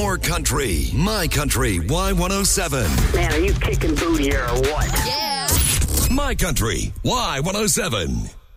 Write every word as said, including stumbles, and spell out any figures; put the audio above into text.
Your country. My Country Y one oh seven. Man, are you kicking booty here or what? Yeah. My Country Y one oh seven.